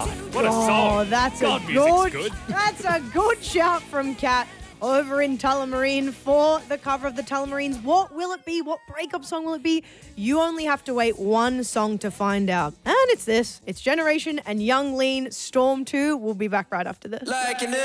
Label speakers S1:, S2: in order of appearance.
S1: what a song.
S2: That's
S1: God,
S2: a
S1: music's good.
S2: That's a good shout from Kat over in Tullamarine for the cover of the Tullamarines. What will it be? What breakup song will it be? You only have to wait one song to find out. And it's this. It's Generation and Young Lean, Storm 2. We'll be back right after this.